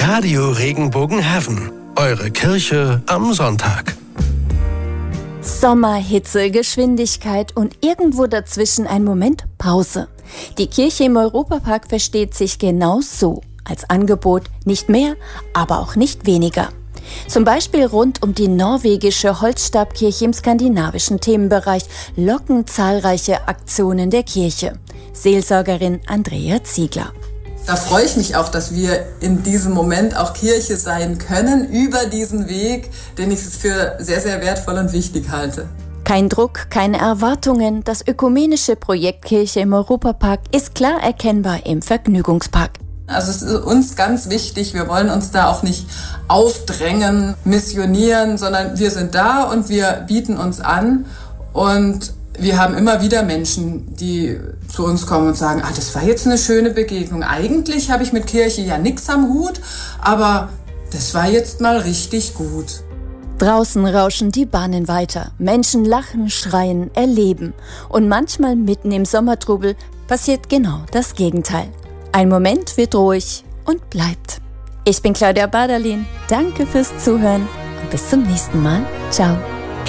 Radio Regenbogen Heaven, eure Kirche am Sonntag. Sommerhitze, Geschwindigkeit und irgendwo dazwischen ein Moment Pause. Die Kirche im Europapark versteht sich genau so. Als Angebot nicht mehr, aber auch nicht weniger. Zum Beispiel rund um die norwegische Holzstabkirche im skandinavischen Themenbereich locken zahlreiche Aktionen der Kirche. Seelsorgerin Andrea Ziegler. Da freue ich mich auch, dass wir in diesem Moment auch Kirche sein können, über diesen Weg, den ich für sehr, sehr wertvoll und wichtig halte. Kein Druck, keine Erwartungen. Das ökumenische Projekt Kirche im Europapark ist klar erkennbar im Vergnügungspark. Also es ist uns ganz wichtig, wir wollen uns da auch nicht aufdrängen, missionieren, sondern wir sind da und wir bieten uns an. Und wir haben immer wieder Menschen, die zu uns kommen und sagen, das war jetzt eine schöne Begegnung. Eigentlich habe ich mit Kirche ja nichts am Hut, aber das war jetzt mal richtig gut. Draußen rauschen die Bahnen weiter. Menschen lachen, schreien, erleben. Und manchmal mitten im Sommertrubel passiert genau das Gegenteil. Ein Moment wird ruhig und bleibt. Ich bin Claudia Baderlin. Danke fürs Zuhören und bis zum nächsten Mal. Ciao.